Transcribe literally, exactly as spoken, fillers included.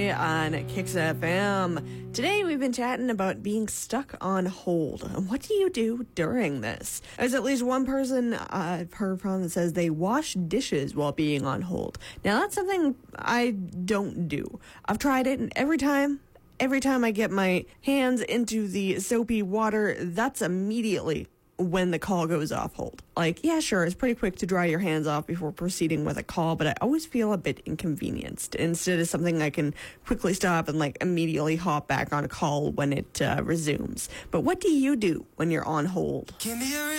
J on Kicks F M. Today we've been chatting about being stuck on hold. What do you do during this? There's at least one person I've heard from that says they wash dishes while being on hold. Now that's something I don't do. I've tried it, and every time Every time I get my hands into the soapy water, that's immediately when the call goes off hold. Like, yeah, sure, it's pretty quick to dry your hands off before proceeding with a call, but I always feel a bit inconvenienced. Instead of something I can quickly stop and, like, immediately hop back on a call when it uh, resumes. But what do you do when you're on hold?